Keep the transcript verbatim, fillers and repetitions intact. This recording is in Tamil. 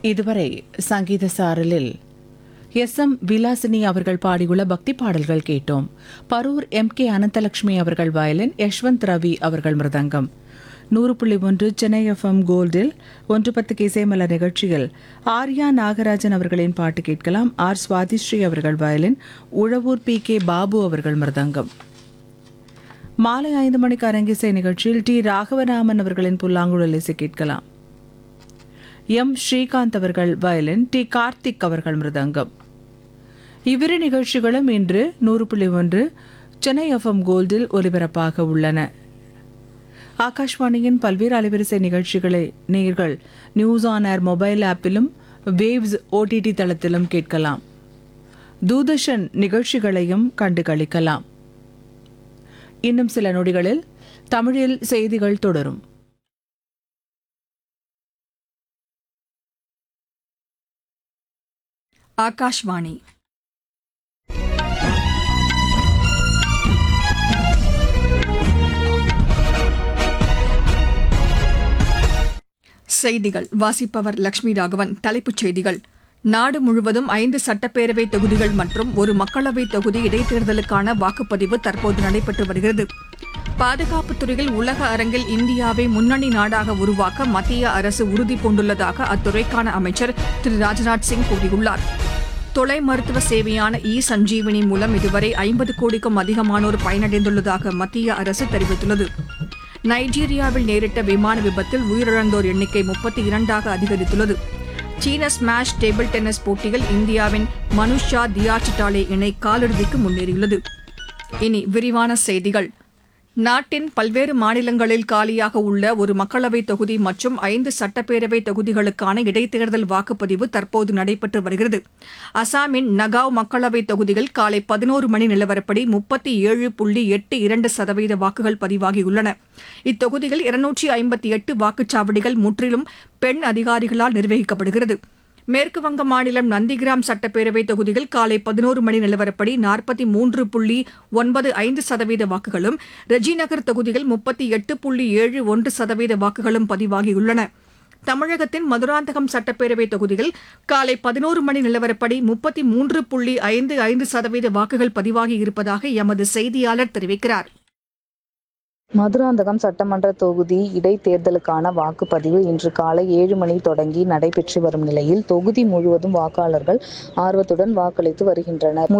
இதுவரை சங்கீத சாரலில் எஸ் எம் விலாசினி அவர்கள் பாடியுள்ள பக்தி பாடல்கள் கேட்டோம். பரூர் எம் கே அனந்தலட்சுமி அவர்கள் வயலின், யஷ்வந்த் ரவி அவர்கள் மிருதங்கம். நூறு புள்ளி ஒன்று சென்னை எஃப்எம் கோல்டில் ஒன்று பத்துக்கு இசைமலர் நிகழ்ச்சியில் ஆர்யா நாகராஜன் அவர்களின் பாட்டு கேட்கலாம். ஆர் சுவாதிஸ்ரீ அவர்கள் violin, Uzhavoor B K Babu அவர்கள் மிருதங்கம். மாலை ஐந்து மணிக்கு அரங்கிசை நிகழ்ச்சியில் டி ராகவராமன் அவர்களின் புல்லாங்குழல் இசை கேட்கலாம். எம் ஸ்ரீகாந்த் அவர்கள் வயலின், டி கார்த்திக் அவர்கள் மிருதங்கம். இவ்விரு நிகழ்ச்சிகளும் இன்று நூறு புள்ளி ஒன்று சென்னை எஃப்எம் கோல்டில் ஒலிபரப்பாக உள்ளன. ஆகாஷ்வாணியின் பல்வேறு அலைவரிசை நிகழ்ச்சிகளை நேயர்கள் news on air mobile ஆப்பிலும் waves OTT தளத்திலும் கேட்கலாம். தூர்தர்ஷன் நிகழ்ச்சிகளையும் கண்டு களிக்கலாம். இன்னும் சில நொடிகளில் தமிழில் செய்திகள் தொடரும். ஆகாஷ்வாணி. செய்திகள் வாசிப்பவர் லட்சுமி ராகவன். தலைப்புச் செய்திகள். நாடு முழுவதும் ஐந்து சட்டப்பேரவை தொகுதிகள் மற்றும் ஒரு மக்களவைத் தொகுதி இடைத்தேர்தலுக்கான வாக்குப்பதிவு தற்போது நடைபெற்று வருகிறது. பாதுகாப்புத் துறையில் உலக அரங்கில் இந்தியாவை முன்னணி நாடாக உருவாக்க மத்திய அரசு உறுதி பூண்டுள்ளதாக அத்துறைக்கான அமைச்சர் திரு ராஜ்நாத் சிங் கூறியுள்ளார். தொலை மருத்துவ சேவையான இ சஞ்சீவினி மூலம் இதுவரை ஐம்பது கோடிக்கும் அதிகமானோர் பயனடைந்துள்ளதாக மத்திய அரசு தெரிவித்துள்ளது. நைஜீரியாவில் நேரிட்ட விமான விபத்தில் உயிரிழந்தோர் எண்ணிக்கை முப்பத்தி இரண்டாக அதிகரித்துள்ளது. சீன ஸ்மாஷ் டேபிள் டென்னிஸ் போட்டியில் இந்தியாவின் மனுஷா தியாச்சிட்டாலே இணை காலிறுதிக்கு முன்னேறியுள்ளது. இனி விரிவான செய்திகள். நாட்டின் பல்வேறு மாநிலங்களில் காலியாக உள்ள ஒரு மக்களவைத் தொகுதி மற்றும் ஐந்து சட்டப்பேரவை தொகுதிகளுக்கான இடைத்தேர்தல் வாக்குப்பதிவு தற்போது நடைபெற்று வருகிறது. அசாமின் நகாவ் மக்களவைத் தொகுதியில் காலை பதினோரு மணி நிலவரப்படி முப்பத்தி ஏழு புள்ளி எட்டு இரண்டு சதவீத வாக்குகள் பதிவாகியுள்ளன. இத்தொகுதியில் இருநூற்றி ஐம்பத்தி எட்டு வாக்குச்சாவடிகள் முற்றிலும் பெண் அதிகாரிகளால் நிர்வகிக்கப்படுகிறது. மேற்குவங்க மாநிலம் நந்திகிராம் சட்டப்பேரவை தொகுதியில் காலை பதினோரு மணி நிலவரப்படி நாற்பத்தி மூன்று புள்ளி ஒன்பது ஐந்து சதவீத வாக்குகளும், ரெஜிநகர் தொகுதியில் முப்பத்தி எட்டு புள்ளி ஏழு ஒன்று சதவீத வாக்குகளும் பதிவாகியுள்ளன. தமிழகத்தின் மதுராந்தகம் சட்டப்பேரவை தொகுதியில் காலை பதினோரு மணி நிலவரப்படி முப்பத்தி மூன்று புள்ளி ஐந்து ஐந்து சதவீத வாக்குகள் பதிவாகியிருப்பதாக எமது செய்தியாளர் தெரிவிக்கிறார். மதுராந்தகம் சட்டமன்ற தொகுதி இடைத்தேர்தலுக்கான வாக்குப்பதிவு இன்று காலை ஏழு மணி தொடங்கி நடைபெற்று வரும் நிலையில் தொகுதி முழுவதும் வாக்காளர்கள் ஆர்வத்துடன் வாக்களித்து வருகின்றனர்.